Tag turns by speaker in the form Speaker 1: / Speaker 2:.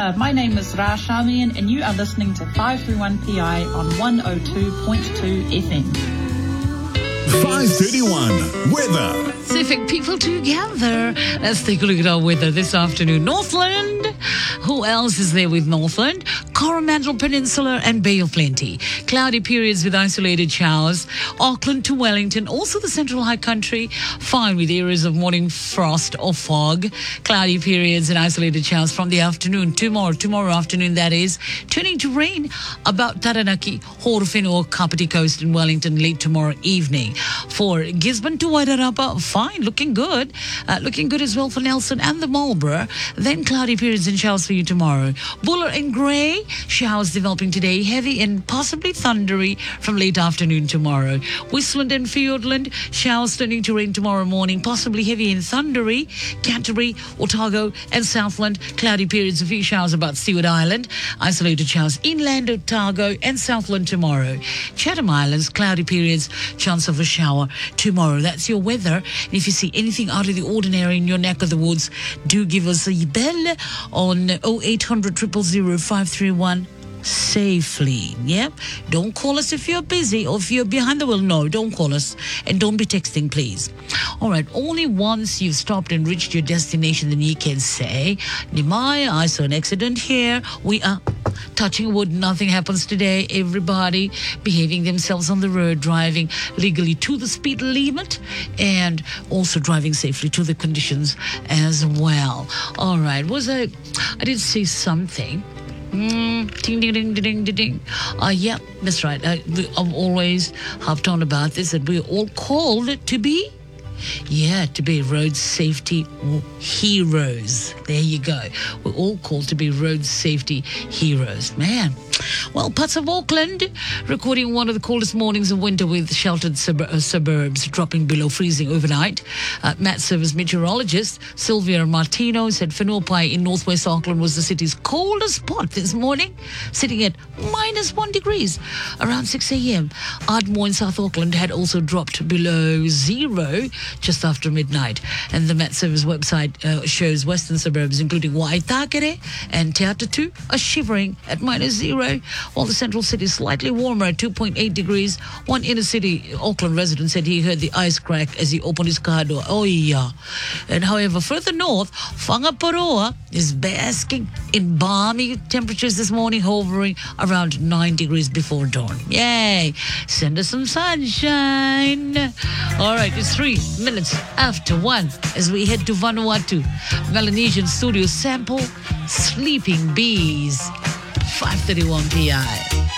Speaker 1: My name is Ra Shamian, and you are listening to 531PI on 102.2 FM.
Speaker 2: 531 weather.
Speaker 3: Pacific people together. Let's take a look at our weather this afternoon. Northland. Who else is there with Northland? Coromandel Peninsula and Bay of Plenty. Cloudy periods with isolated showers. Auckland to Wellington, also the Central High Country, fine with areas of morning frost or fog. Cloudy periods and isolated showers from the afternoon. Tomorrow afternoon, that is, turning to rain about Taranaki, Horowhenua, Kapiti Coast and Wellington late tomorrow evening. For Gisborne to Wairarapa, fine, looking good. Looking good as well for Nelson and the Marlborough. Then cloudy periods and showers for you tomorrow. Buller and Grey, showers developing today, heavy and possibly thundery from late afternoon tomorrow. Whistland and Fiordland, showers turning to rain tomorrow morning, possibly heavy and thundery. Canterbury, Otago and Southland, cloudy periods, a few showers about Stewart Island. Isolated showers inland, Otago and Southland tomorrow. Chatham Islands, cloudy periods, chance of a shower tomorrow. That's your weather. And if you see anything out of the ordinary in your neck of the woods, do give us a bell on 0800 000 531 safely. Yep. Don't call us if you're busy or if you're behind the wheel. No, don't call us. And don't be texting, please. All right. Only once you've stopped and reached your destination, then you can say, Nimai, I saw an accident here. We are touching wood. Nothing happens today. Everybody behaving themselves on the road, driving legally to the speed limit and also driving safely to the conditions as well. All right. I did say something. Ding, ding, ding, ding, ding, ding. Yeah, that's right. I've always harped on about this, that we're all called to be road safety heroes. There you go. We're all called to be road safety heroes. Man. Well, parts of Auckland recording one of the coldest mornings of winter with sheltered suburbs dropping below freezing overnight. Met Service meteorologist Sylvia Martino said Whenuapai in northwest Auckland was the city's coldest spot this morning, sitting at -1 degrees around 6 a.m. Ardmore in South Auckland had also dropped below zero just after midnight. And the Met Service website shows western suburbs, including Waitakere and Te Atatu, are shivering at -0, while the central city is slightly warmer at 2.8 degrees. One inner city Auckland resident said he heard the ice crack as he opened his car door. Oh, yeah. And however, further north, Whangaparoa is basking in balmy temperatures this morning, hovering around 9 degrees before dawn. Yay! Send us some sunshine. All right, it's 3 minutes after 1 as we head to Vanuatu. Melanesian studio sample Sleeping Bees. 531 PI.